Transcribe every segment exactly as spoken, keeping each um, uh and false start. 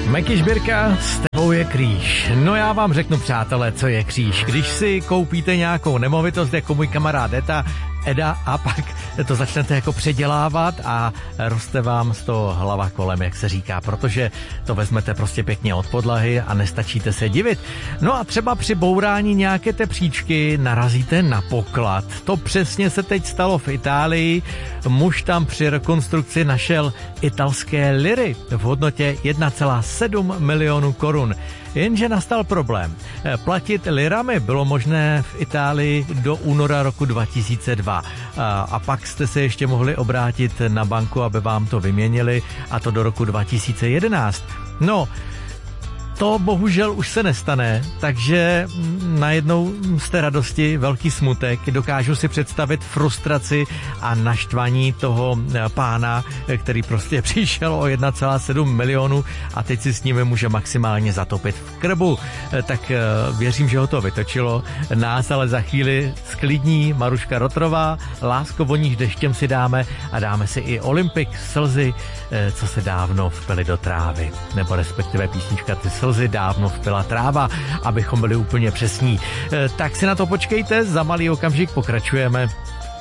Meky Žbírka, s tebou je kříž. No já vám řeknu, přátelé, co je kříž. Když si koupíte nějakou nemovitost jako můj kamarád Eta, Eda a pak to začnete jako předělávat a roste vám z toho hlava kolem, jak se říká, protože to vezmete prostě pěkně od podlahy a nestačíte se divit. No a třeba při bourání nějaké té příčky narazíte na poklad. To přesně se teď stalo v Itálii. Muž tam při rekonstrukci našel italské liry v hodnotě jedna celá sedm milionu korun. Jenže nastal problém. Platit lirami bylo možné v Itálii do února roku dva tisíce dva. A, a pak jste se ještě mohli obrátit na banku, aby vám to vyměnili, a to do roku dva tisíce jedenáct. No, to bohužel už se nestane, takže najednou z té radosti velký smutek. Dokážu si představit frustraci a naštvaní toho pána, který prostě přišel o jedna celá sedm milionu a teď si s nimi může maximálně zatopit v krbu. Tak věřím, že ho to vytočilo. Nás ale za chvíli sklidní Maruška Rotrová. Lásko voníš deštěm si dáme a dáme si i Olympik slzy, co se dávno vpili do trávy. Nebo respektive písnička Ty slzy dávno vpila tráva, abychom byli úplně přesní. Tak si na to počkejte, za malý okamžik pokračujeme.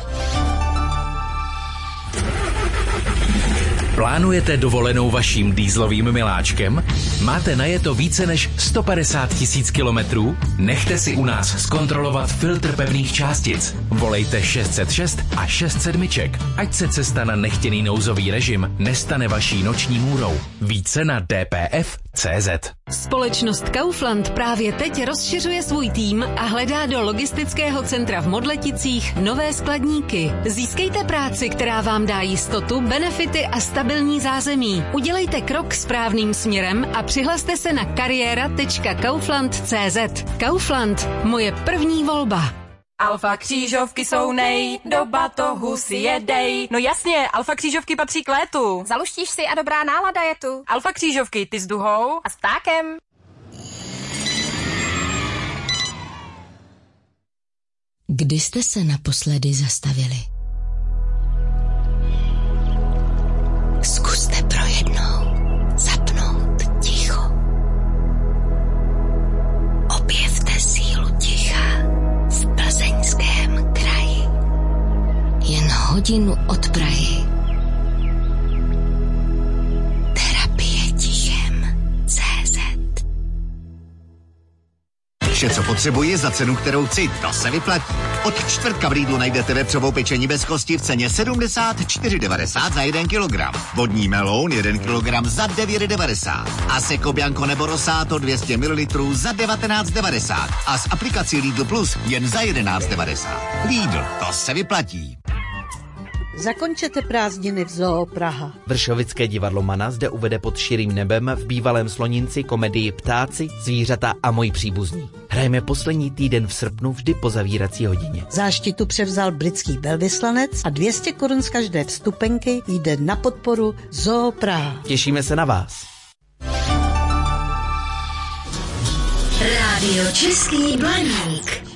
Plánujete dovolenou vaším dýzlovým miláčkem? Máte najeto více než sto padesát tisíc kilometrů? Nechte si u nás zkontrolovat filtr pevných částic. Volejte šest set šest a šest sedmiček, ať se cesta na nechtěný nouzový režim nestane vaší noční můrou. Více na d p f tečka c z. Společnost Kaufland právě teď rozšiřuje svůj tým a hledá do logistického centra v Modleticích nové skladníky. Získejte práci, která vám dá jistotu, benefity a stabilní zázemí. Udělejte krok správným směrem a přihlaste se na kariéra tečka kaufland tečka c z. Kaufland, moje první volba. Alfa křížovky jsou nej, do batohu si jedej. No jasně, alfa křížovky patří k létu. Zaluštíš si a dobrá nálada je tu. Alfa křížovky, ty s duhou a s ptákem. Kdy jste se naposledy zastavili? Zkuste pro jednou zapnout ticho. Objevte sílu ticha v Plzeňském kraji. Jen hodinu od Prahy. Terapie tichem tečka cé zet. Vše, co potřebuji za cenu, kterou chci, to se vyplatí. Od čtvrtka v Lidlu najdete vepřovou pečení bez kosti v ceně sedmdesát čtyři devadesát za jeden kilogram. Vodní meloun jeden kilogram za devět devadesát. A Seco Bianco nebo Rosato dvě stě mililitrů za devatenáct devadesát. A s aplikací Lidl Plus jen za jedenáct devadesát. Lidl, to se vyplatí. Zakončete prázdniny v Zoo Praha. Vršovické divadlo Mana zde uvede pod širým nebem v bývalém Sloninci komedii Ptáci, zvířata a moji příbuzní. Hrajeme poslední týden v srpnu vždy po zavírací hodině. Záštitu převzal britský velvyslanec a dvě stě korun z každé vstupenky jde na podporu Zoo Praha. Těšíme se na vás. Rádio Český Blaník.